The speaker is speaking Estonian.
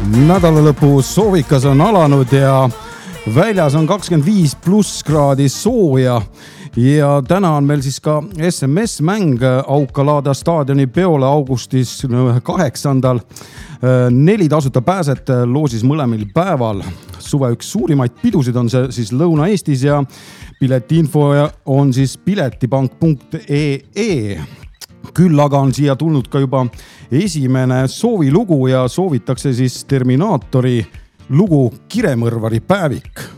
Nädalalõpu soovikas on alanud ja väljas on 25+ kraadi sooja ja täna on meil siis ka SMS-mäng Aukalada staadioni peole augustis 8. 4 tasuta pääset loosis mõlemil päeval. Suve üks suurimaid pidusid on see siis Lõuna-Eestis ja piletiinfo on siis piletipank.ee. Küll aga on siia tulnud ka juba esimene soovilugu ja soovitakse siis Terminaatori lugu Kiremõrvari päevik.